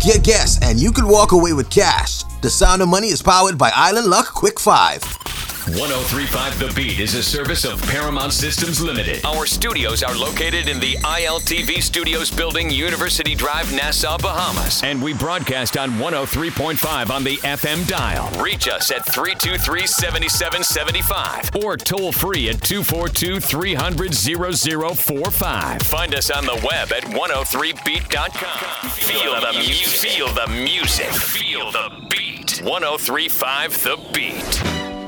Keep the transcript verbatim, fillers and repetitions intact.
Book your guests and you could walk away with cash. The Sound of Money is powered by Island Luck Quick five. one oh three point five The Beat is a service of Paramount Systems Limited. Our studios are located in the I L T V Studios building, University Drive, Nassau, Bahamas. And we broadcast on one oh three point five on the F M dial. Reach us at three two three, seven seven seven five or toll free at two four two, three hundred, zero zero four five. Find us on the web at one oh three beat dot com. Feel the music. Feel the music. Feel the beat. one oh three point five The Beat.